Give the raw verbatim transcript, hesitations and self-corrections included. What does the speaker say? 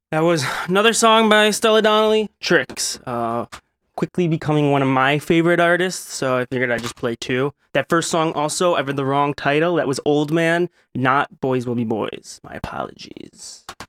That was another song by Stella Donnelly, Tricks. Uh, quickly becoming one of my favorite artists, so I figured I'd just play two. That first song also, I read the wrong title. That was Old Man, not Boys Will Be Boys. My apologies.